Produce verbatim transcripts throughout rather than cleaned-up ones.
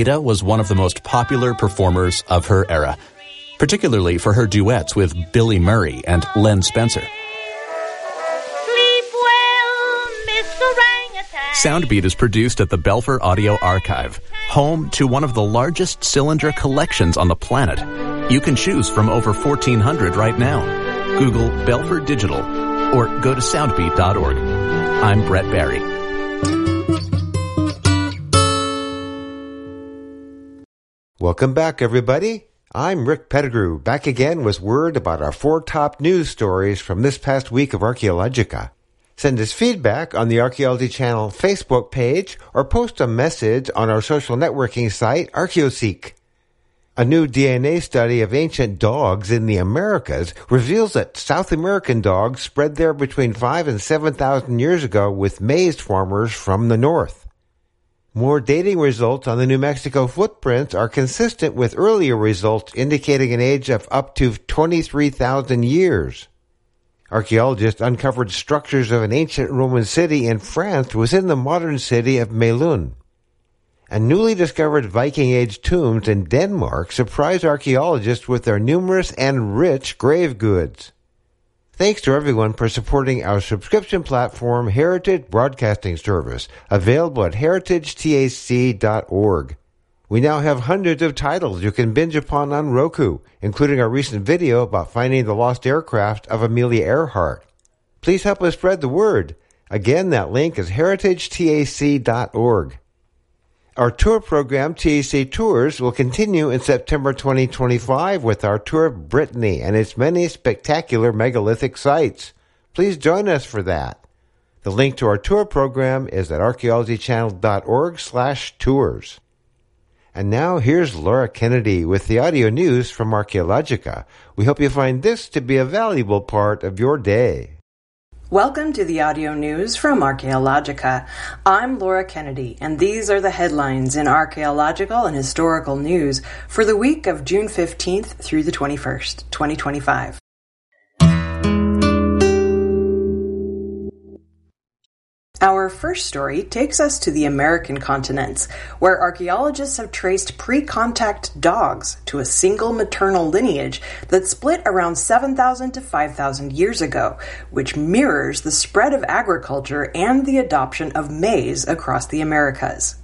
Ada was one of the most popular performers of her era, particularly for her duets with Billy Murray and Len Spencer. Sleep well, Mister Orangutan. Soundbeat is produced at the Belfer Audio Archive, home to one of the largest cylinder collections on the planet. You can choose from over fourteen hundred right now. Google Belfer Digital or go to soundbeat dot org. I'm Brett Barry. Welcome back, everybody. I'm Rick Pettigrew, back again with word about our four top news stories from this past week of Archaeologica. Send us feedback on the Archaeology Channel Facebook page or post a message on our social networking site, ArchaeoSeek. A new D N A study of ancient dogs in the Americas reveals that South American dogs spread there between five and seven thousand years ago with maize farmers from the north. More dating results on the New Mexico footprints are consistent with earlier results indicating an age of up to twenty-three thousand years. Archaeologists uncovered structures of an ancient Roman city in France within the modern city of Melun. And newly discovered Viking-age tombs in Denmark surprise archaeologists with their numerous and rich grave goods. Thanks to everyone for supporting our subscription platform, Heritage Broadcasting Service, available at heritage tac dot org. We now have hundreds of titles you can binge upon on Roku, including our recent video about finding the lost aircraft of Amelia Earhart. Please help us spread the word. Again, that link is heritage tac dot org. Our tour program, T A C Tours, will continue in September twenty twenty-five with our tour of Brittany and its many spectacular megalithic sites. Please join us for that. The link to our tour program is at archaeology channel dot org slash tours. And now here's Laura Kennedy with the audio news from Archaeologica. We hope you find this to be a valuable part of your day. Welcome to the audio news from Archaeologica. I'm Laura Kennedy, and these are the headlines in archaeological and historical news for the week of June fifteenth through the twenty-first, twenty twenty-five. Our first story takes us to the American continents, where archaeologists have traced pre-contact dogs to a single maternal lineage that split around seven thousand to five thousand years ago, which mirrors the spread of agriculture and the adoption of maize across the Americas.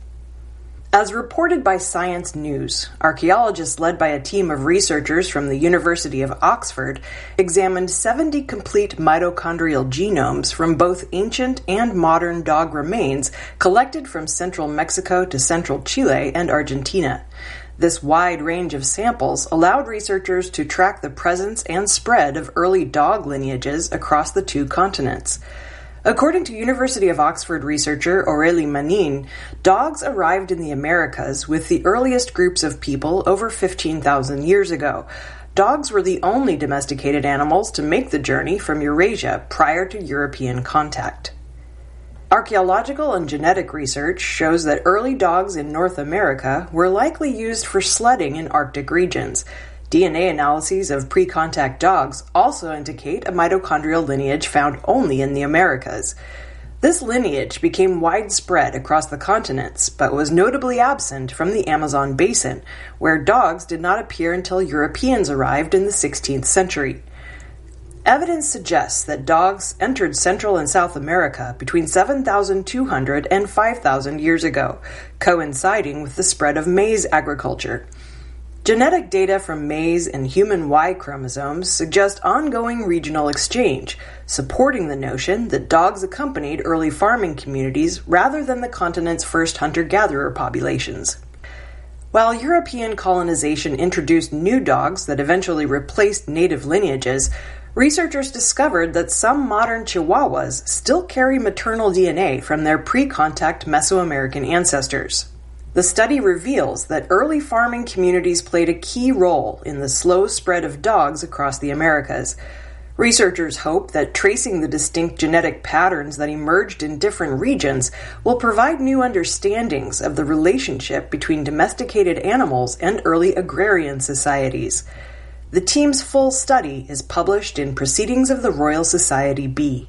As reported by Science News, archaeologists led by a team of researchers from the University of Oxford examined seventy complete mitochondrial genomes from both ancient and modern dog remains collected from central Mexico to central Chile and Argentina. This wide range of samples allowed researchers to track the presence and spread of early dog lineages across the two continents. According to University of Oxford researcher Aurélie Manin, dogs arrived in the Americas with the earliest groups of people over fifteen thousand years ago. Dogs were the only domesticated animals to make the journey from Eurasia prior to European contact. Archaeological and genetic research shows that early dogs in North America were likely used for sledding in Arctic regions. D N A analyses of pre-contact dogs also indicate a mitochondrial lineage found only in the Americas. This lineage became widespread across the continents, but was notably absent from the Amazon basin, where dogs did not appear until Europeans arrived in the sixteenth century. Evidence suggests that dogs entered Central and South America between seven thousand two hundred and five thousand years ago, coinciding with the spread of maize agriculture. Genetic data from maize and human Y chromosomes suggest ongoing regional exchange, supporting the notion that dogs accompanied early farming communities rather than the continent's first hunter-gatherer populations. While European colonization introduced new dogs that eventually replaced native lineages, researchers discovered that some modern Chihuahuas still carry maternal D N A from their pre-contact Mesoamerican ancestors. The study reveals that early farming communities played a key role in the slow spread of dogs across the Americas. Researchers hope that tracing the distinct genetic patterns that emerged in different regions will provide new understandings of the relationship between domesticated animals and early agrarian societies. The team's full study is published in Proceedings of the Royal Society B.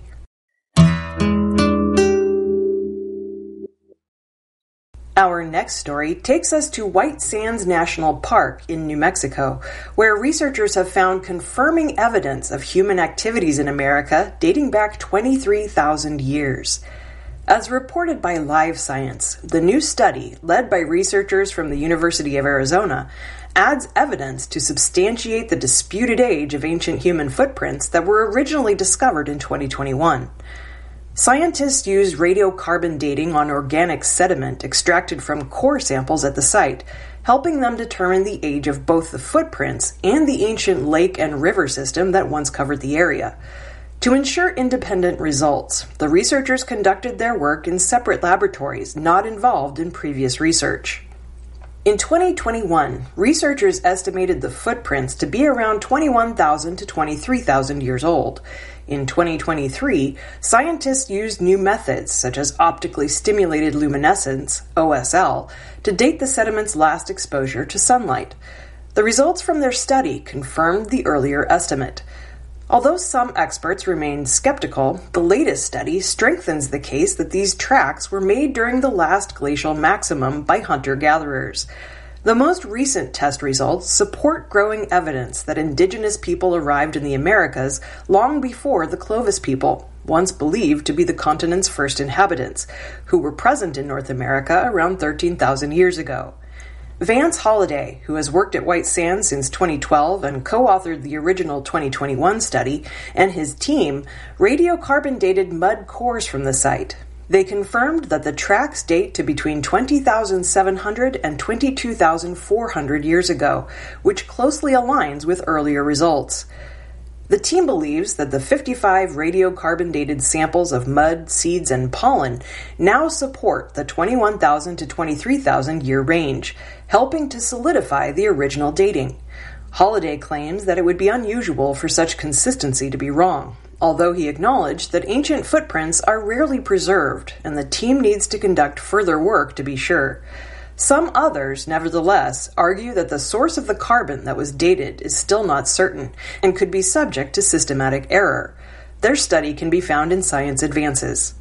Our next story takes us to White Sands National Park in New Mexico, where researchers have found confirming evidence of human activities in America dating back twenty-three thousand years. As reported by Live Science, the new study, led by researchers from the University of Arizona, adds evidence to substantiate the disputed age of ancient human footprints that were originally discovered in twenty twenty-one. Scientists used radiocarbon dating on organic sediment extracted from core samples at the site, helping them determine the age of both the footprints and the ancient lake and river system that once covered the area. To ensure independent results, the researchers conducted their work in separate laboratories not involved in previous research. In twenty twenty-one, researchers estimated the footprints to be around twenty-one thousand to twenty-three thousand years old. In twenty twenty-three, scientists used new methods such as optically stimulated luminescence, O S L, to date the sediment's last exposure to sunlight. The results from their study confirmed the earlier estimate. Although some experts remain skeptical, the latest study strengthens the case that these tracks were made during the last glacial maximum by hunter-gatherers. The most recent test results support growing evidence that indigenous people arrived in the Americas long before the Clovis people, once believed to be the continent's first inhabitants, who were present in North America around thirteen thousand years ago. Vance Holliday, who has worked at White Sands since twenty twelve and co-authored the original twenty twenty-one study, and his team radiocarbon dated mud cores from the site. They confirmed that the tracks date to between twenty thousand seven hundred and twenty-two thousand four hundred years ago, which closely aligns with earlier results. The team believes that the fifty-five radiocarbon-dated samples of mud, seeds, and pollen now support the twenty-one thousand to twenty-three thousand year range, helping to solidify the original dating. Holliday claims that it would be unusual for such consistency to be wrong, although he acknowledged that ancient footprints are rarely preserved and the team needs to conduct further work to be sure. Some others, nevertheless, argue that the source of the carbon that was dated is still not certain and could be subject to systematic error. Their study can be found in Science Advances.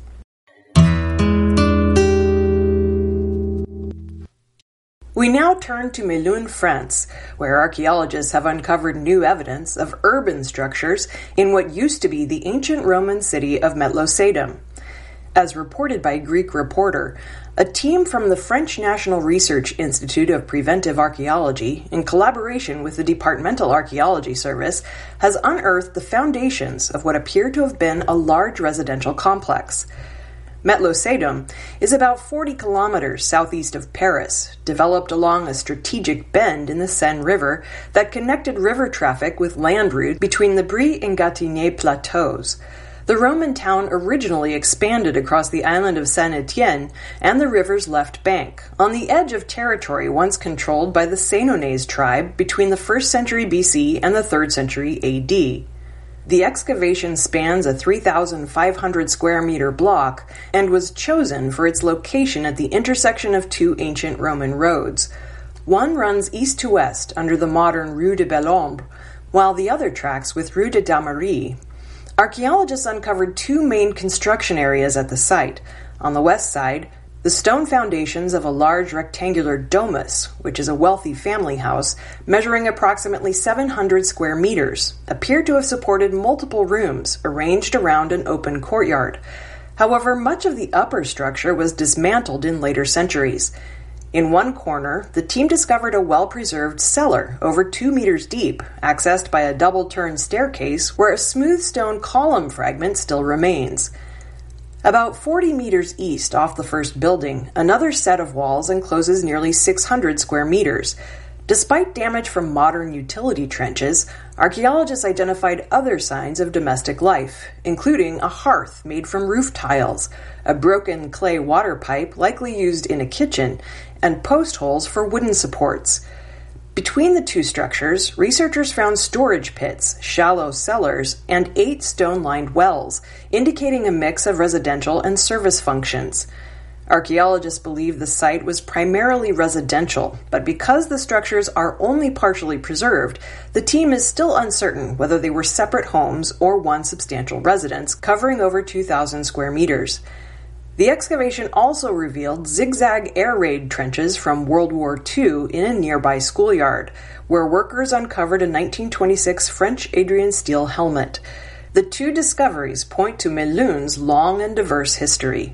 We now turn to Melun, France, where archaeologists have uncovered new evidence of urban structures in what used to be the ancient Roman city of Metlosedum. As reported by Greek Reporter, a team from the French National Research Institute of Preventive Archaeology, in collaboration with the Departmental Archaeology Service, has unearthed the foundations of what appear to have been a large residential complex. Metlosedum is about forty kilometers southeast of Paris, developed along a strategic bend in the Seine River that connected river traffic with land routes between the Brie and Gâtinais plateaus. The Roman town originally expanded across the island of Saint-Étienne and the river's left bank, on the edge of territory once controlled by the Sénonais tribe between the first century B C and the third century A D. The excavation spans a three thousand five hundred square meter block and was chosen for its location at the intersection of two ancient Roman roads. One runs east to west under the modern Rue de Bellombre, while the other tracks with Rue de Damery. Archaeologists uncovered two main construction areas at the site. On the west side, the stone foundations of a large rectangular domus, which is a wealthy family house, measuring approximately seven hundred square meters, appear to have supported multiple rooms arranged around an open courtyard. However, much of the upper structure was dismantled in later centuries. In one corner, the team discovered a well-preserved cellar over two meters deep, accessed by a double-turned staircase where a smooth stone column fragment still remains. About forty meters east off the first building, another set of walls encloses nearly six hundred square meters. Despite damage from modern utility trenches, archaeologists identified other signs of domestic life, including a hearth made from roof tiles, a broken clay water pipe likely used in a kitchen, and post holes for wooden supports. Between the two structures, researchers found storage pits, shallow cellars, and eight stone-lined wells, indicating a mix of residential and service functions. Archaeologists believe the site was primarily residential, but because the structures are only partially preserved, the team is still uncertain whether they were separate homes or one substantial residence, covering over two thousand square meters. The excavation also revealed zigzag air raid trenches from World War Two in a nearby schoolyard, where workers uncovered a nineteen twenty-six French Adrian steel helmet. The two discoveries point to Melun's long and diverse history.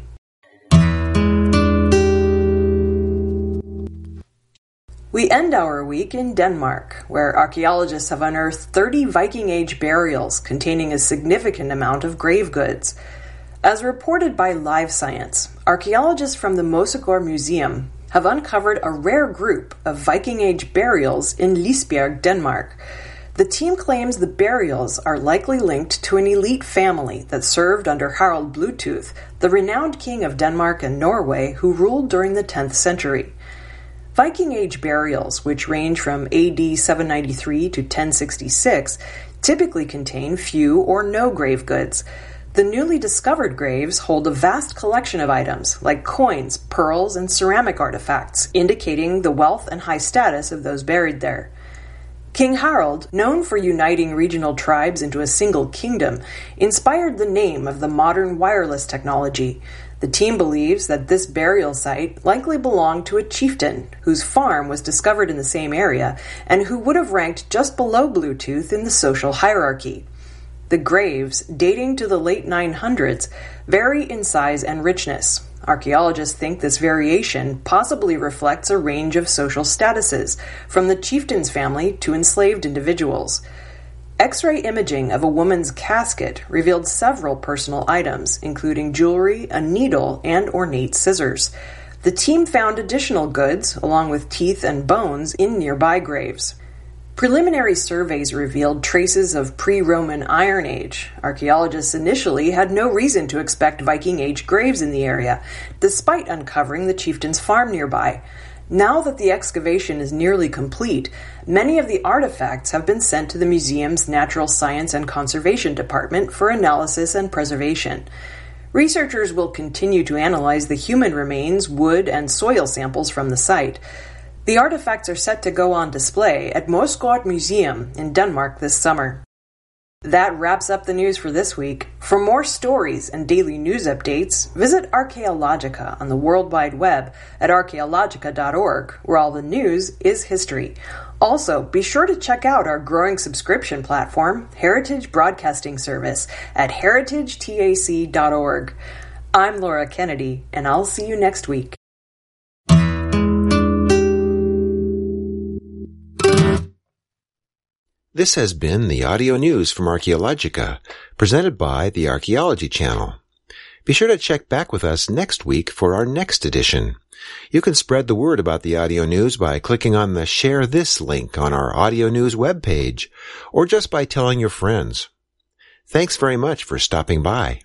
We end our week in Denmark, where archaeologists have unearthed thirty Viking Age burials containing a significant amount of grave goods. As reported by Live Science, archaeologists from the Mosegaard Museum have uncovered a rare group of Viking Age burials in Lisbjerg, Denmark. The team claims the burials are likely linked to an elite family that served under Harald Bluetooth, the renowned king of Denmark and Norway who ruled during the tenth century. Viking Age burials, which range from A D seven ninety-three to ten sixty-six, typically contain few or no grave goods. The newly discovered graves hold a vast collection of items, like coins, pearls, and ceramic artifacts, indicating the wealth and high status of those buried there. King Harald, known for uniting regional tribes into a single kingdom, inspired the name of the modern wireless technology. The team believes that this burial site likely belonged to a chieftain whose farm was discovered in the same area and who would have ranked just below Bluetooth in the social hierarchy. The graves, dating to the late nine hundreds, vary in size and richness. Archaeologists think this variation possibly reflects a range of social statuses, from the chieftain's family to enslaved individuals. X-ray imaging of a woman's casket revealed several personal items, including jewelry, a needle, and ornate scissors. The team found additional goods, along with teeth and bones, in nearby graves. Preliminary surveys revealed traces of pre-Roman Iron Age. Archaeologists initially had no reason to expect Viking Age graves in the area, despite uncovering the chieftain's farm nearby. Now that the excavation is nearly complete, many of the artifacts have been sent to the museum's Natural Science and Conservation Department for analysis and preservation. Researchers will continue to analyze the human remains, wood, and soil samples from the site. The artifacts are set to go on display at Mosegaard Museum in Denmark this summer. That wraps up the news for this week. For more stories and daily news updates, visit Archaeologica on the World Wide Web at archaeologica dot org, where all the news is history. Also, be sure to check out our growing subscription platform, Heritage Broadcasting Service, at heritage tac dot org. I'm Laura Kennedy, and I'll see you next week. This has been the audio news from Archaeologica, presented by the Archaeology Channel. Be sure to check back with us next week for our next edition. You can spread the word about the audio news by clicking on the Share This link on our audio news webpage, or just by telling your friends. Thanks very much for stopping by.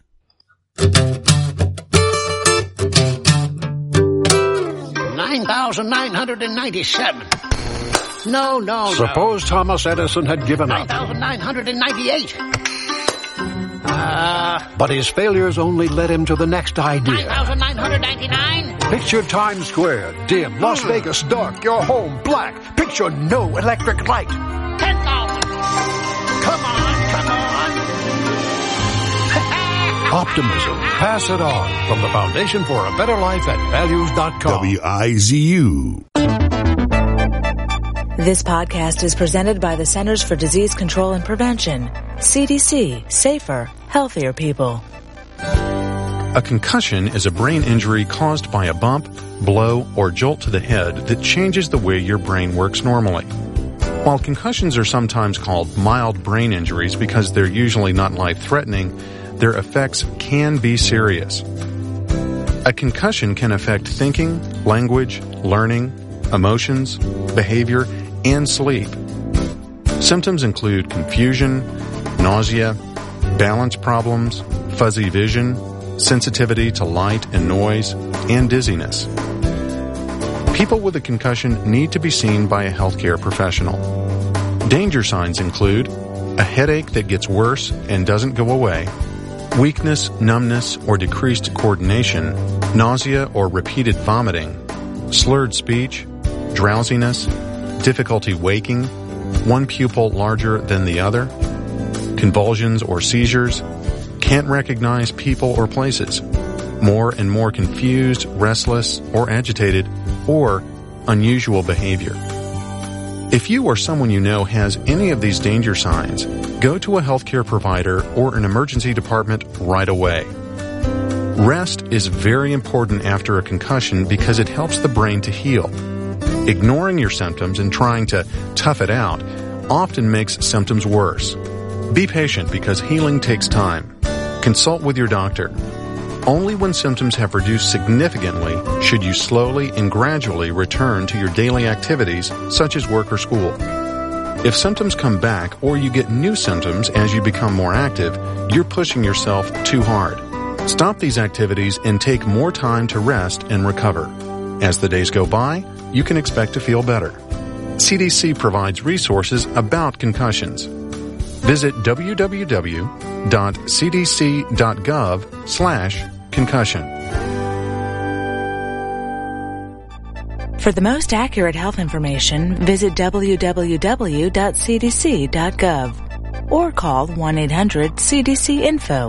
nine thousand nine hundred ninety-seven. No, no, Suppose no. Thomas Edison had given up. nine thousand nine hundred ninety-eight. Uh, But his failures only led him to the next idea. nine thousand nine hundred ninety-nine. Picture Times Square, dim, Las Vegas dark, your home black. Picture no electric light. ten thousand. Come on, come on. Optimism. Pass it on from the Foundation for a Better Life at values dot com. W I Z U. This podcast is presented by the Centers for Disease Control and Prevention. C D C. Safer, healthier people. A concussion is a brain injury caused by a bump, blow, or jolt to the head that changes the way your brain works normally. While concussions are sometimes called mild brain injuries because they're usually not life-threatening, their effects can be serious. A concussion can affect thinking, language, learning, emotions, behavior, and sleep. Symptoms include confusion, nausea, balance problems, fuzzy vision, sensitivity to light and noise, and dizziness. People with a concussion need to be seen by a healthcare professional. Danger signs include a headache that gets worse and doesn't go away, weakness, numbness, or decreased coordination, nausea or repeated vomiting, slurred speech, drowsiness, difficulty waking, one pupil larger than the other, convulsions or seizures, can't recognize people or places, more and more confused, restless, or agitated, or unusual behavior. If you or someone you know has any of these danger signs, go to a healthcare provider or an emergency department right away. Rest is very important after a concussion because it helps the brain to heal. Ignoring your symptoms and trying to tough it out often makes symptoms worse. Be patient because healing takes time. Consult with your doctor. Only when symptoms have reduced significantly should you slowly and gradually return to your daily activities such as work or school. If symptoms come back or you get new symptoms as you become more active, you're pushing yourself too hard. Stop these activities and take more time to rest and recover. As the days go by, you can expect to feel better. C D C provides resources about concussions. Visit w w w dot c d c dot gov slash concussion. For the most accurate health information, visit w w w dot c d c dot gov or call one eight hundred C D C info.